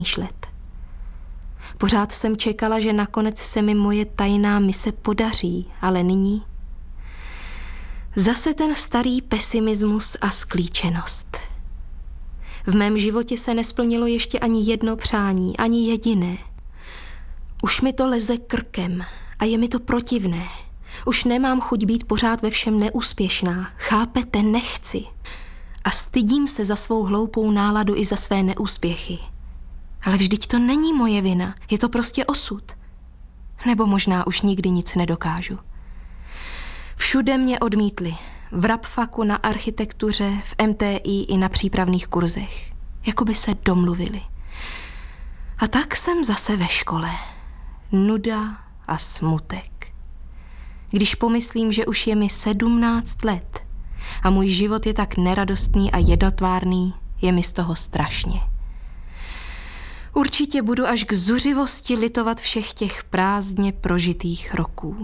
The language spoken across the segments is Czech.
přemýšlet. Pořád jsem čekala, že nakonec se mi moje tajná mise podaří, ale nyní zase ten starý pesimismus a sklíčenost. V mém životě se nesplnilo ještě ani jedno přání, ani jediné. Už mi to leze krkem a je mi to protivné. Už nemám chuť být pořád ve všem neúspěšná. Chápete, nechci. A stydím se za svou hloupou náladu i za své neúspěchy. Ale vždyť to není moje vina, je to prostě osud. Nebo možná už nikdy nic nedokážu. Všude mě odmítli. V rapfaku, na architektuře, v MTI i na přípravných kurzech. Jakoby se domluvili. A tak jsem zase ve škole. Nuda a smutek. Když pomyslím, že už je mi 17 let a můj život je tak neradostný a jednotvárný, je mi z toho strašně. Určitě budu až k zuřivosti litovat všech těch prázdně prožitých roků.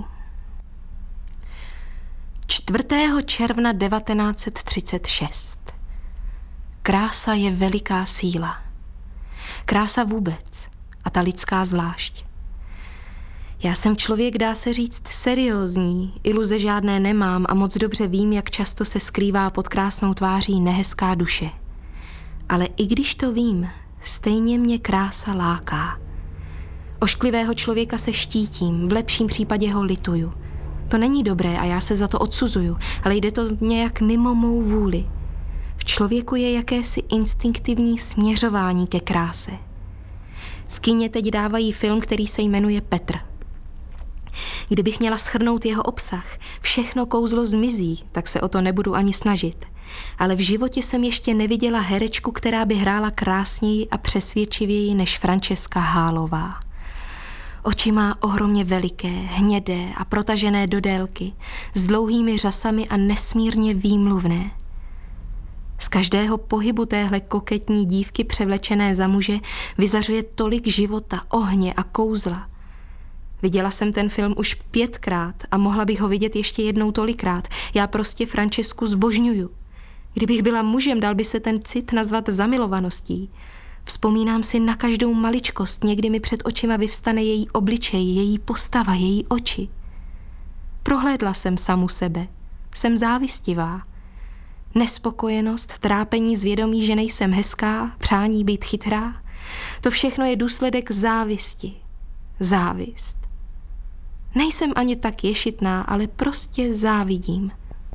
4. června 1936. Krása je veliká síla. Krása vůbec a ta lidská zvlášť. Já jsem člověk, dá se říct, seriózní, iluze žádné nemám a moc dobře vím, jak často se skrývá pod krásnou tváří nehezká duše. Ale i když to vím, stejně mě krása láká. Ošklivého člověka se štítím, v lepším případě ho lituju. To není dobré a já se za to odsuzuju, ale jde to nějak mimo mou vůli. V člověku je jakési instinktivní směřování ke kráse. V kině teď dávají film, který se jmenuje Petr. Kdybych měla shrnout jeho obsah, všechno kouzlo zmizí, tak se o to nebudu ani snažit. Ale v životě jsem ještě neviděla herečku, která by hrála krásněji a přesvědčivěji než Frančeska Hálová. Oči má ohromně veliké, hnědé a protažené do délky, s dlouhými řasami a nesmírně výmluvné. Z každého pohybu téhle koketní dívky převlečené za muže vyzařuje tolik života, ohně a kouzla. Viděla jsem ten film už 5krát a mohla bych ho vidět ještě jednou tolikrát. Já prostě Frančesku zbožňuju. Kdybych byla mužem, dal by se ten cit nazvat zamilovaností. Vzpomínám si na každou maličkost, někdy mi před očima vyvstane její obličej, její postava, její oči. Prohlédla jsem samu sebe. Jsem závistivá. Nespokojenost, trápení z vědomí, že nejsem hezká, přání být chytrá, to všechno je důsledek závisti. Závist. Nejsem ani tak ješitná, ale prostě závidím.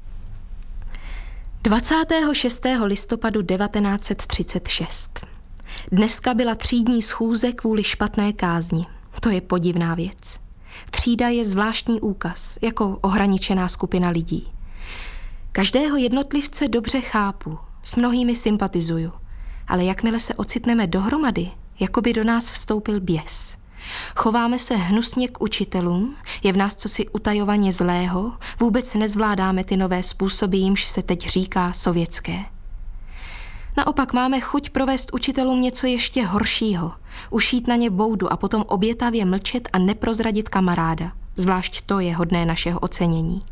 26. listopadu 1936. Dneska byla třídní schůze kvůli špatné kázni. To je podivná věc. Třída je zvláštní úkaz, jako ohraničená skupina lidí. Každého jednotlivce dobře chápu, s mnohými sympatizuju, ale jakmile se ocitneme dohromady, jako by do nás vstoupil běs. Chováme se hnusně k učitelům, je v nás cosi utajovaně zlého, vůbec nezvládáme ty nové způsoby, jimž se teď říká sovětské. Naopak máme chuť provést učitelům něco ještě horšího, ušít na ně boudu a potom obětavě mlčet a neprozradit kamaráda. Zvlášť to je hodné našeho ocenění.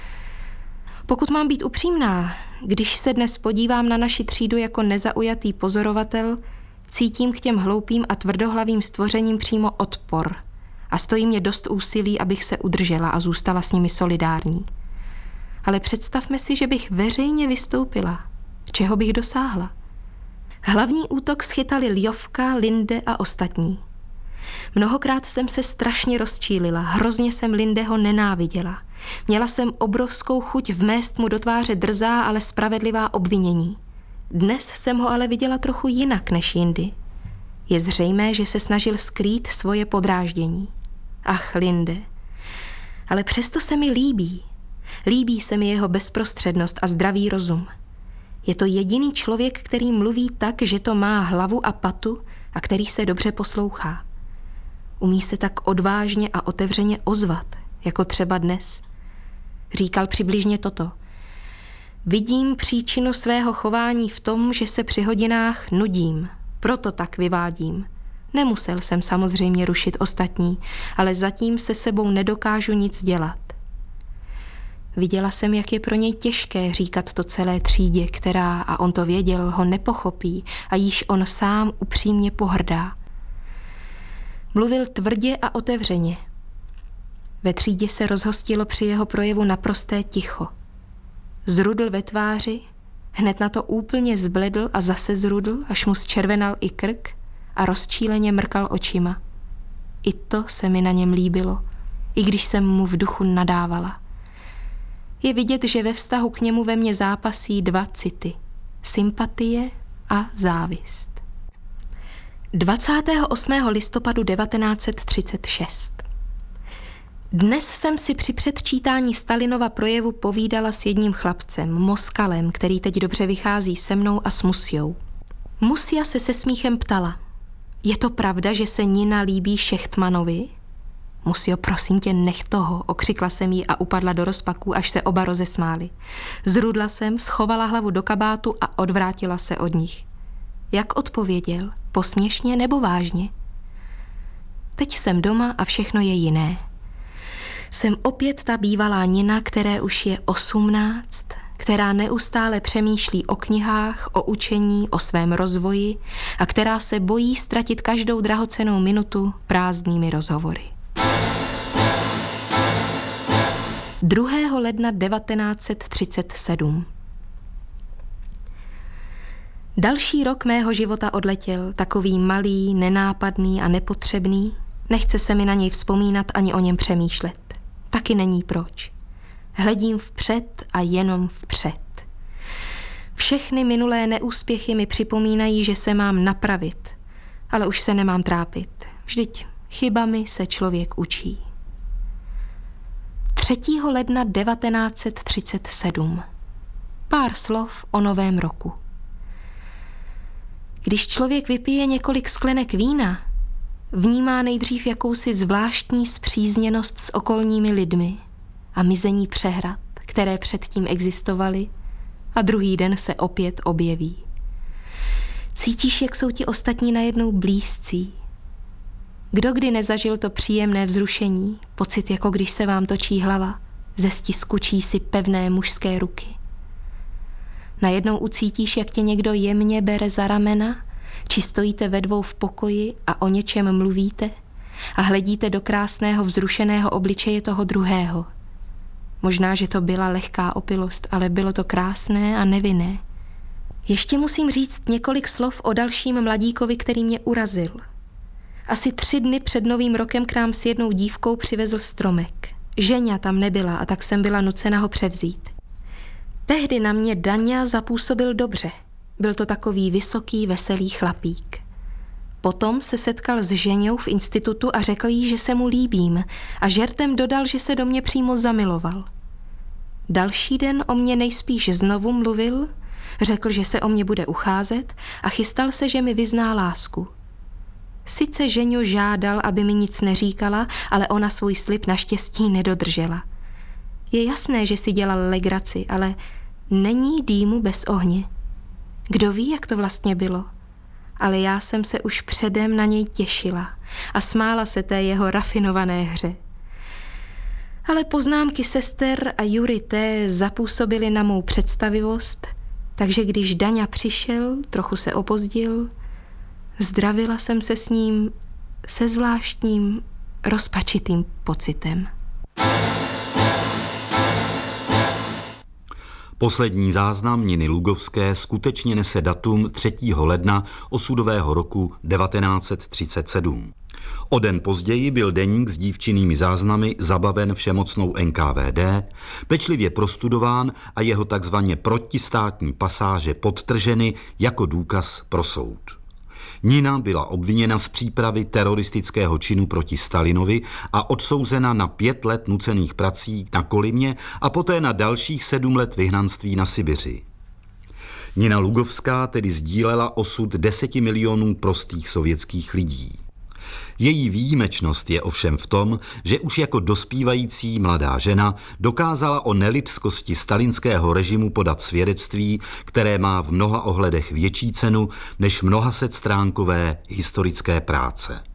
Pokud mám být upřímná, když se dnes podívám na naši třídu jako nezaujatý pozorovatel, cítím k těm hloupým a tvrdohlavým stvořením přímo odpor a stojí mě dost úsilí, abych se udržela a zůstala s nimi solidární. Ale představme si, že bych veřejně vystoupila. Čeho bych dosáhla? Hlavní útok schytali Ljovka, Linde a ostatní. Mnohokrát jsem se strašně rozčílila, hrozně jsem Lindeho nenáviděla. Měla jsem obrovskou chuť vmést mu do tváře drzá, ale spravedlivá obvinění. Dnes jsem ho ale viděla trochu jinak než jindy. Je zřejmé, že se snažil skrýt svoje podráždění. Ach, Linde. Ale přesto se mi líbí. Líbí se mi jeho bezprostřednost a zdravý rozum. Je to jediný člověk, který mluví tak, že to má hlavu a patu a který se dobře poslouchá. Umí se tak odvážně a otevřeně ozvat, jako třeba dnes. Říkal přibližně toto. Vidím příčinu svého chování v tom, že se při hodinách nudím, proto tak vyvádím. Nemusel jsem samozřejmě rušit ostatní, ale zatím se sebou nedokážu nic dělat. Viděla jsem, jak je pro něj těžké říkat to celé třídě, která, a on to věděl, ho nepochopí a již on sám upřímně pohrdá. Mluvil tvrdě a otevřeně. Ve třídě se rozhostilo při jeho projevu naprosté ticho. Zrudl ve tváři, hned na to úplně zbledl a zase zrudl, až mu zčervenal i krk a rozčíleně mrkal očima. I to se mi na něm líbilo, i když jsem mu v duchu nadávala. Je vidět, že ve vztahu k němu ve mně zápasí dva city. Sympatie a závist. 28. listopadu 1936. Dnes jsem si při předčítání Stalinova projevu povídala s jedním chlapcem, Moskalem, který teď dobře vychází se mnou a s Musjou. Musja se smíchem ptala: je to pravda, že se Nina líbí Šechtmanovi? Musjo, prosím tě, nech toho, okřikla jsem jí a upadla do rozpaků, až se oba rozesmáli. Zrudla jsem, schovala hlavu do kabátu a odvrátila se od nich. Jak odpověděl? Posměšně nebo vážně? Teď jsem doma a všechno je jiné. Jsem opět ta bývalá Nina, které už je 18, která neustále přemýšlí o knihách, o učení, o svém rozvoji a která se bojí ztratit každou drahocennou minutu prázdnými rozhovory. 2. ledna 1937. Další rok mého života odletěl, takový malý, nenápadný a nepotřebný. Nechce se mi na něj vzpomínat ani o něm přemýšlet. Taky není proč. Hledím vpřed a jenom vpřed. Všechny minulé neúspěchy mi připomínají, že se mám napravit, ale už se nemám trápit. Vždyť chybami se člověk učí. 3. ledna 1937. Pár slov o novém roku. Když člověk vypije několik sklenek vína, vnímá nejdřív jakousi zvláštní spřízněnost s okolními lidmi a mizení přehrad, které předtím existovaly, a druhý den se opět objeví. Cítíš, jak jsou ti ostatní najednou blízcí. Kdo kdy nezažil to příjemné vzrušení, pocit, jako když se vám točí hlava, ze stiskučí si pevné mužské ruky. Najednou ucítíš, jak tě někdo jemně bere za ramena, či stojíte ve dvou v pokoji a o něčem mluvíte a hledíte do krásného vzrušeného obličeje toho druhého. Možná, že to byla lehká opilost, ale bylo to krásné a nevinné. Ještě musím říct několik slov o dalším mladíkovi, který mě urazil. Asi 3 dny před Novým rokem k nám s jednou dívkou přivezl stromek. Ženě tam nebyla a tak jsem byla nucena ho převzít. Tehdy na mě Daňa zapůsobil dobře. Byl to takový vysoký, veselý chlapík. Potom se setkal s Ženou v institutu a řekl jí, že se mu líbím a žertem dodal, že se do mě přímo zamiloval. Další den o mě nejspíš znovu mluvil, řekl, že se o mě bude ucházet a chystal se, že mi vyzná lásku. Sice Ženu žádal, aby mi nic neříkala, ale ona svůj slib naštěstí nedodržela. Je jasné, že si dělal legraci, ale není dýmu bez ohně. Kdo ví, jak to vlastně bylo? Ale já jsem se už předem na něj těšila a smála se té jeho rafinované hře. Ale poznámky sester a Jury T. zapůsobily na mou představivost, takže když Daňa přišel, trochu se opozdil, zdravila jsem se s ním se zvláštním, rozpačitým pocitem. Poslední záznam Niny Lugovské skutečně nese datum 3. ledna osudového roku 1937. O den později byl deník s dívčinými záznamy zabaven všemocnou NKVD, pečlivě prostudován a jeho takzvaně protistátní pasáže podtrženy jako důkaz pro soud. Nina byla obviněna z přípravy teroristického činu proti Stalinovi a odsouzena na 5 let nucených prací na Kolymě a poté na dalších 7 let vyhnanství na Sibiři. Nina Lugovská tedy sdílela osud 10 milionů prostých sovětských lidí. Její výjimečnost je ovšem v tom, že už jako dospívající mladá žena dokázala o nelidskosti stalinského režimu podat svědectví, které má v mnoha ohledech větší cenu než mnohasetstránkové historické práce.